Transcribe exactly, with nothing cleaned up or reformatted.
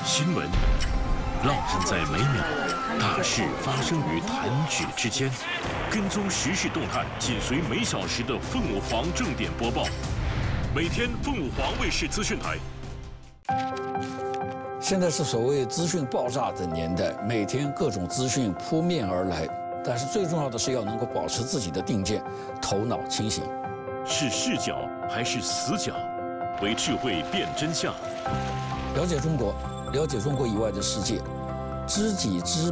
新闻浪漫在每秒，大事发生于弹指之间。跟踪时事动态，紧随每小时的凤舞凰正点播报。每天凤舞凰卫视资讯台。 现在是所谓资讯爆炸的年代，每天各种资讯扑面而来，但是最重要的是要能够保持自己的定见，头脑清醒。 是视角还是死角？为智慧辨真相。 了解中国，了解中国以外的世界，知己知